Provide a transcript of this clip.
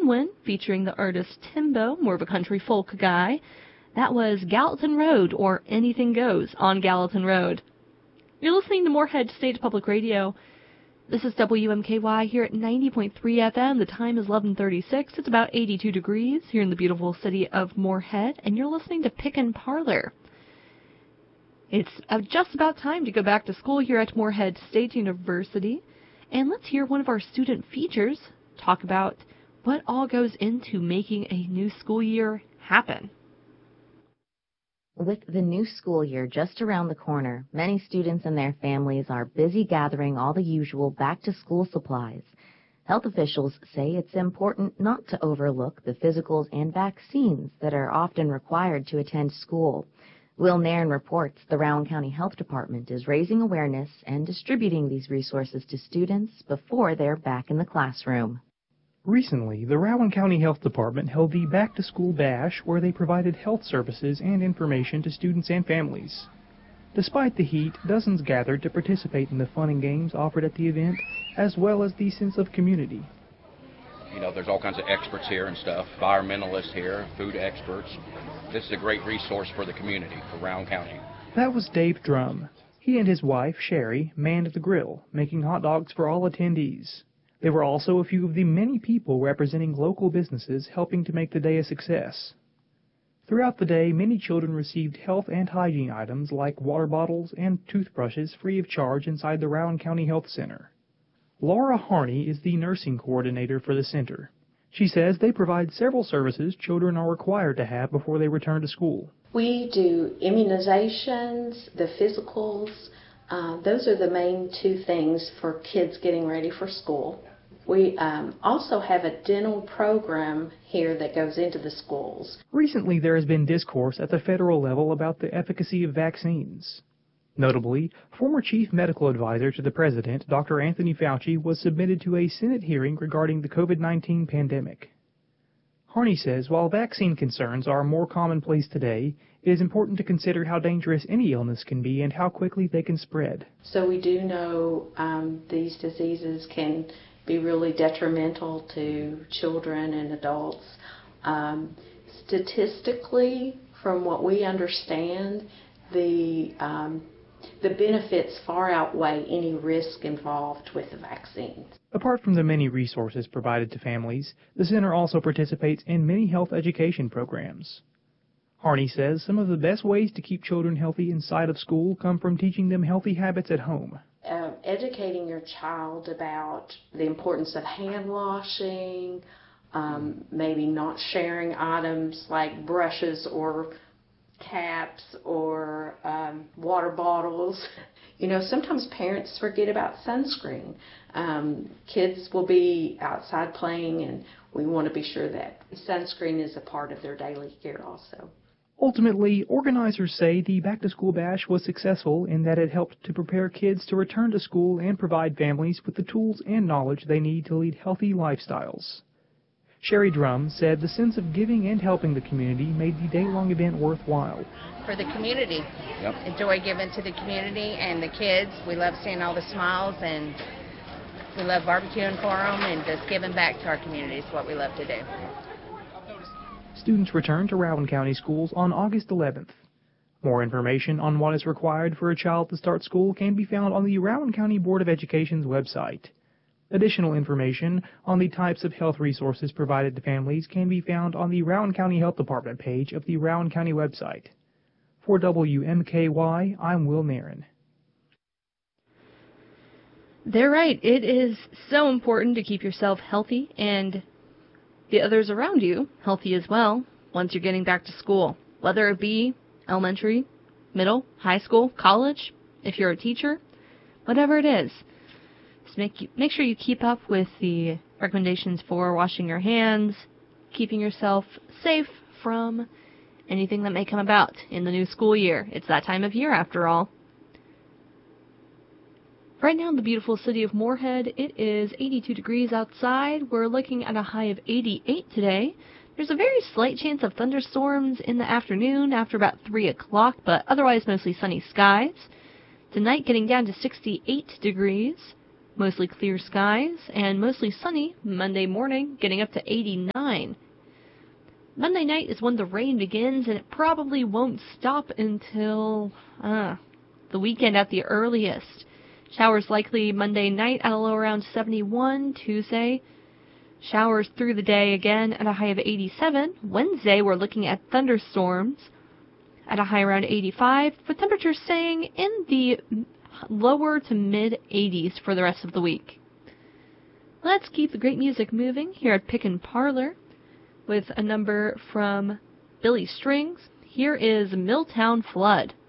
Penguin, featuring the artist Timbo, more of a country folk guy. That was Gallatin Road, or Anything Goes on Gallatin Road. You're listening to Moorhead State Public Radio. This is WMKY here at 90.3 FM. The time is 11:36. It's about 82 degrees here in the beautiful city of Moorhead, and you're listening to Pickin' Parlor. It's just about time to go back to school here at Moorhead State University, and let's hear one of our student features talk about what all goes into making a new school year happen. With the new school year just around the corner, many students and their families are busy gathering all the usual back-to-school supplies. Health officials say it's important not to overlook the physicals and vaccines that are often required to attend school. Will Nairn reports the Rowan County Health Department is raising awareness and distributing these resources to students before they're back in the classroom. Recently, the Rowan County Health Department held the Back to School Bash, where they provided health services and information to students and families. Despite the heat, dozens gathered to participate in the fun and games offered at the event, as well as the sense of community. You know, there's all kinds of experts here and stuff, environmentalists here, food experts. This is a great resource for the community, for Rowan County. That was Dave Drum. He and his wife, Sherry, manned the grill, making hot dogs for all attendees. There were also a few of the many people representing local businesses helping to make the day a success. Throughout the day, many children received health and hygiene items like water bottles and toothbrushes free of charge inside the Rowan County Health Center. Laura Harney is the nursing coordinator for the center. She says they provide several services children are required to have before they return to school. We do immunizations, the physicals. Those are the main two things for kids getting ready for school. We also have a dental program here that goes into the schools. Recently, there has been discourse at the federal level about the efficacy of vaccines. Notably, former Chief Medical Advisor to the President, Dr. Anthony Fauci, was submitted to a Senate hearing regarding the COVID-19 pandemic. Harney says while vaccine concerns are more commonplace today, it is important to consider how dangerous any illness can be and how quickly they can spread. So we do know these diseases can be really detrimental to children and adults. Statistically, from what we understand, the benefits far outweigh any risk involved with the vaccines. Apart from the many resources provided to families, the center also participates in many health education programs. Harney says some of the best ways to keep children healthy inside of school come from teaching them healthy habits at home. Educating your child about the importance of hand washing, maybe not sharing items like brushes or caps or water bottles. You know, sometimes parents forget about sunscreen. Kids will be outside playing, and we want to be sure that sunscreen is a part of their daily care also. Ultimately, organizers say the Back to School Bash was successful in that it helped to prepare kids to return to school and provide families with the tools and knowledge they need to lead healthy lifestyles. Sherry Drum said the sense of giving and helping the community made the day-long event worthwhile. For the community. Yep. Enjoy giving to the community and the kids. We love seeing all the smiles, and we love barbecuing for them and just giving back to our community is what we love to do. Students return to Rowan County schools on August 11th. More information on what is required for a child to start school can be found on the Rowan County Board of Education's website. Additional information on the types of health resources provided to families can be found on the Rowan County Health Department page of the Rowan County website. For WMKY, I'm Will Nairn. They're right. It is so important to keep yourself healthy and the others around you healthy as well once you're getting back to school, whether it be elementary, middle, high school, college, if you're a teacher, whatever it is. Just make sure you keep up with the recommendations for washing your hands, keeping yourself safe from anything that may come about in the new school year. It's that time of year after all. Right now in the beautiful city of Moorhead, it is 82 degrees outside. We're looking at a high of 88 today. There's a very slight chance of thunderstorms in the afternoon after about 3 o'clock, but otherwise mostly sunny skies. Tonight getting down to 68 degrees. Mostly clear skies and mostly sunny Monday morning, getting up to 89. Monday night is when the rain begins, and it probably won't stop until the weekend at the earliest. Showers likely Monday night at a low around 71. Tuesday, showers through the day again at a high of 87. Wednesday, we're looking at thunderstorms at a high around 85, with temperatures staying in the lower to mid 80s for the rest of the week. Let's keep the great music moving here at Pick and Parlor with a number from Billy Strings. Here is Milltown Flood.